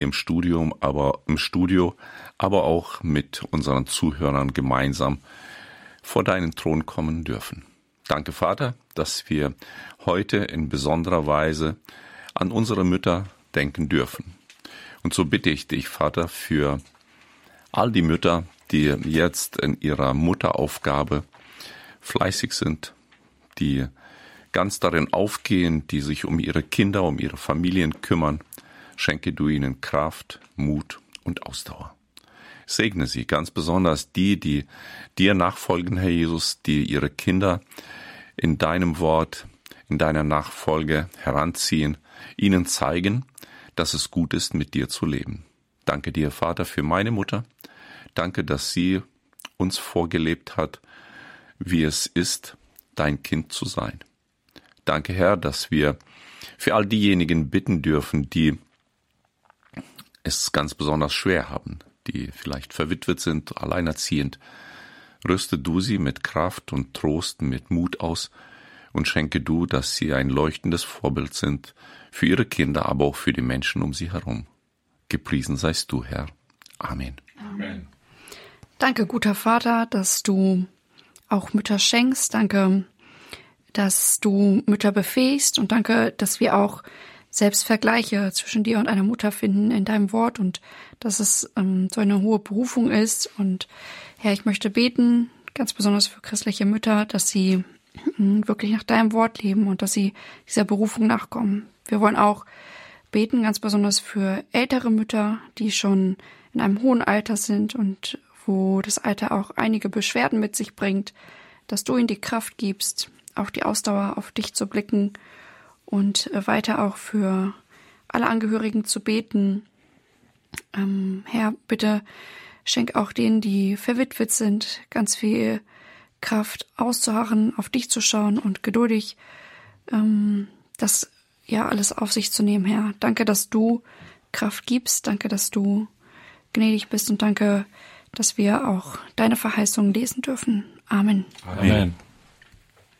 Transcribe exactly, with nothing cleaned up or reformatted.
im Studium, aber im Studio, aber auch mit unseren Zuhörern gemeinsam vor deinen Thron kommen dürfen. Danke, Vater, dass wir heute in besonderer Weise an unsere Mütter denken dürfen. Und so bitte ich dich, Vater, für all die Mütter, die jetzt in ihrer Mutteraufgabe fleißig sind, die ganz darin aufgehen, die sich um ihre Kinder, um ihre Familien kümmern, schenke du ihnen Kraft, Mut und Ausdauer. Segne sie, ganz besonders die, die dir nachfolgen, Herr Jesus, die ihre Kinder in deinem Wort, in deiner Nachfolge heranziehen, ihnen zeigen, dass es gut ist, mit dir zu leben. Danke dir, Vater, für meine Mutter. Danke, dass sie uns vorgelebt hat, wie es ist, dein Kind zu sein. Danke, Herr, dass wir für all diejenigen bitten dürfen, die es ganz besonders schwer haben, die vielleicht verwitwet sind, alleinerziehend. Rüste du sie mit Kraft und Trost, mit Mut aus und schenke du, dass sie ein leuchtendes Vorbild sind für ihre Kinder, aber auch für die Menschen um sie herum. Gepriesen seist du, Herr. Amen. Amen. Danke, guter Vater, dass du auch Mütter schenkst. Danke, dass du Mütter befähigst. Und danke, dass wir auch selbst Vergleiche zwischen dir und einer Mutter finden in deinem Wort und dass es ähm, so eine hohe Berufung ist. Und Herr, ich möchte beten, ganz besonders für christliche Mütter, dass sie äh, wirklich nach deinem Wort leben und dass sie dieser Berufung nachkommen. Wir wollen auch beten, ganz besonders für ältere Mütter, die schon in einem hohen Alter sind und wo das Alter auch einige Beschwerden mit sich bringt, dass du ihnen die Kraft gibst, auch die Ausdauer auf dich zu blicken und weiter auch für alle Angehörigen zu beten. Ähm, Herr, bitte schenk auch denen, die verwitwet sind, ganz viel Kraft auszuharren, auf dich zu schauen und geduldig ähm, das ja alles auf sich zu nehmen, Herr. Danke, dass du Kraft gibst. Danke, dass du gnädig bist und danke, dass wir auch deine Verheißungen lesen dürfen. Amen. Amen.